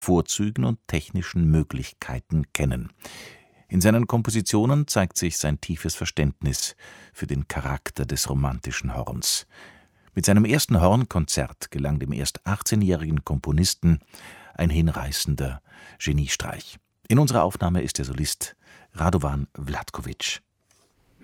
Vorzügen und technischen Möglichkeiten kennen. In seinen Kompositionen zeigt sich sein tiefes Verständnis für den Charakter des romantischen Horns. Mit seinem ersten Hornkonzert gelang dem erst 18-jährigen Komponisten ein hinreißender Geniestreich. In unserer Aufnahme ist der Solist Radovan Vlatković.